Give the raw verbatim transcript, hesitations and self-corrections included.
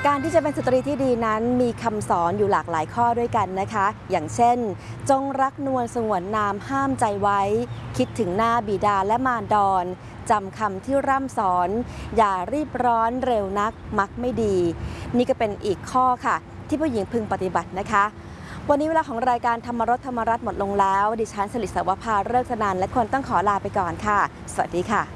การที่จะเป็นสตรีที่ดีนั้นมีคำสอนอยู่หลากหลายข้อด้วยกันนะคะ อย่างเช่นจงรักนวลสงวนนามห้ามใจไว้คิดถึงหน้าบิดาและมารดรจำคำที่ร่ำสอนอย่ารีบร้อนเร็วนักมักไม่ดี นี่ก็เป็นอีกข้อค่ะที่ผู้หญิงพึงปฏิบัตินะคะวันนี้เวลาของรายการธรรมรสธรรมรัตน์หมดลงแล้วดิฉันสลิด สวภา ฤกษนันท์และคนต้องขอลาไปก่อนค่ะสวัสดีค่ะ